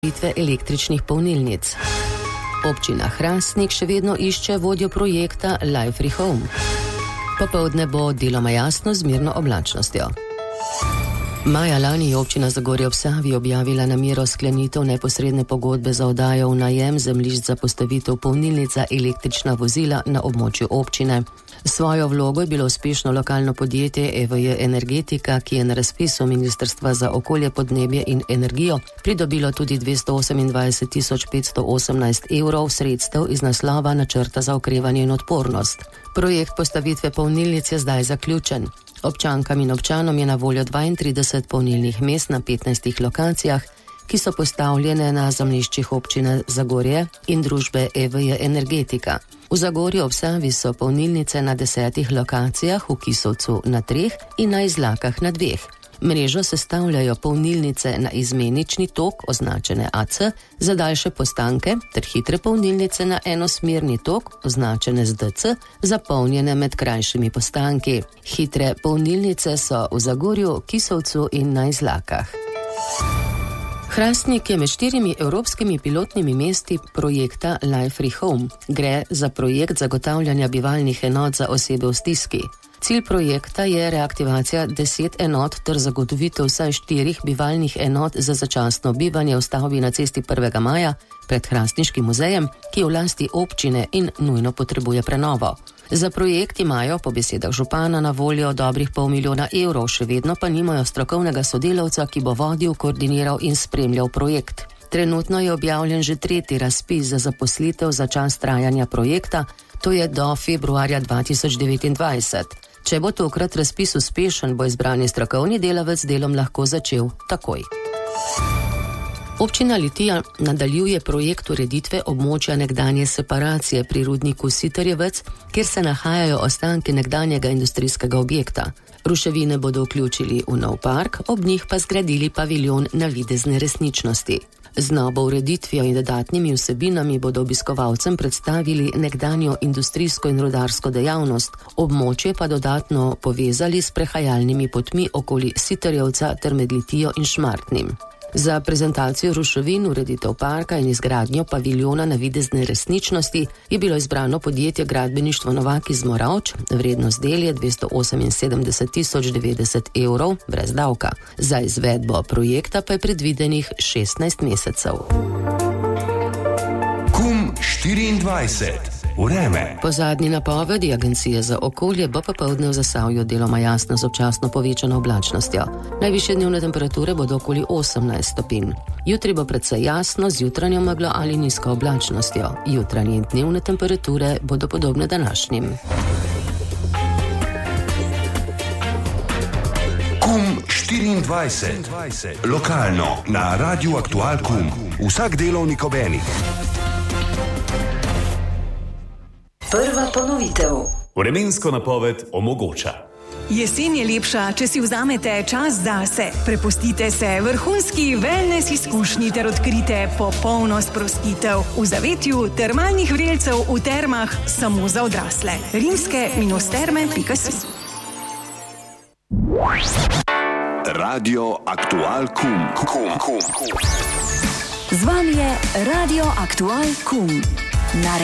električnih polnilnic. Občina Hrastnik še vedno išče vodjo projekta Life Rehome. Popoldne bo deloma jasno z mirno oblačnostjo. Maja lani je občina Zagorje ob Savi objavila namero sklenitev neposredne pogodbe za oddajo v najem zemljišč za postavitev polnilnic za električna vozila na območju občine. Svojo vlogo je bilo uspešno lokalno podjetje EVJ Energetika, ki je na razpisu Ministrstva za okolje, podnebje in energijo pridobilo tudi 228.518 evrov sredstev iz naslova načrta za okrevanje in odpornost. Projekt postavitve polnilnic je zdaj zaključen. Občankam in občanom je na voljo 32 polnilnih mest na 15 lokacijah, ki so postavljene na zemljiščih občine Zagorje in družbe EVJ Energetika. V Zagorju ob Savi so polnilnice na 10 lokacijah, v Kisovcu na 3 in na Izlakah na 2. Mrežo sestavljajo polnilnice na izmenični tok, označene AC, za daljše postanke, ter hitre polnilnice na enosmerni tok, označene z DC, zapolnjene med krajšimi postanki. Hitre polnilnice so v Zagorju, Kisovcu in na Izlakah. Hrastnik je med 4 evropskimi pilotnimi mesti projekta Life Rehome. Gre za projekt zagotavljanja bivalnih enot za osebe v stiski. Cilj projekta je reaktivacija 10 enot ter zagotovitev vsaj 4 bivalnih enot za začasno bivanje v stavbi na cesti 1. maja pred Hrastniškim muzejem, ki je v lasti občine in nujno potrebuje prenovo. Za projekt imajo po besedah župana na voljo dobrih $500 000 evrov, še vedno pa nimajo strokovnega sodelavca, ki bo vodil, koordiniral in spremljal projekt. Trenutno je objavljen že 3. razpis za zaposlitev za čas trajanja projekta, to je do februarja 2029. Če bo tokrat razpis uspešen, bo izbrani strokovni delavec delom lahko začel takoj. Občina Litija nadaljuje projekt ureditve območja nekdanje separacije pri rudniku Sitarjevec, kjer se nahajajo ostanki nekdanjega industrijskega objekta. Ruševine bodo vključili v nov park, ob njih pa zgradili paviljon navidezne resničnosti. Z novo ureditvijo in dodatnimi vsebinami bodo obiskovalcem predstavili nekdanjo industrijsko in rudarsko dejavnost, območje pa dodatno povezali s prehajalnimi potmi okoli Sitarjevca ter med Litijo in Šmartnim. Za prezentacijo ruševin, ureditev parka in izgradnjo paviljona navidezne resničnosti je bilo izbrano podjetje Gradbeništvo Novak iz Moravč, vrednost del je 278.090 evrov brez davka. Za izvedbo projekta pa je predvidenih 16 mesecev. KUM 24. Vreme. Po zadnji napovedi Agencije za okolje bo popoldne v Zasavju deloma jasno z občasno povečano oblačnostjo. Najvišje dnevne temperature bodo okoli 18 stopinj. Jutri bo precej jasno z jutranjo meglo ali nizko oblačnostjo. Jutranje in dnevne temperature bodo podobne današnjim. KUM 24. Lokalno na Radiu Aktual KUM. Vsak delovnik ob enih. Prva ponovitev. Vremensko napoved omogoča. Jesen je lepša, če si vzamete čas zase. Prepustite se vrhunski wellness izkušnji ter odkrite popolno sprostitev v zavetju termalnih vrelcev v termah samo za odrasle. rimske-terme.si. Radio Aktual KUM. Z vami je Radio Aktual KUM.